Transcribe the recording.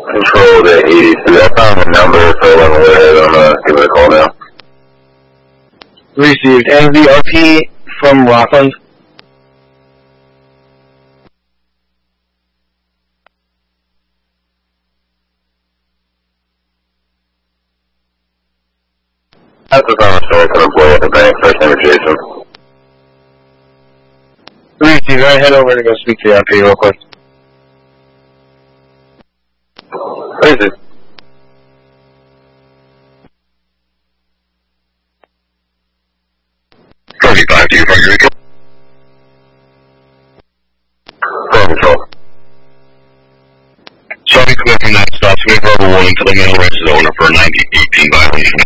Control the 83. I found the number for 11 Woodhead. I'm going to give it a call now. Received. NVRP from Rockland. That's the phone store for the blow up the bank. First name is Jason. Received. I head over to go speak to the RP real quick. Crazy. Do you from your control? Sorry, coming from that stop to make verbal warning to the male arrested owner for a 9018 violation.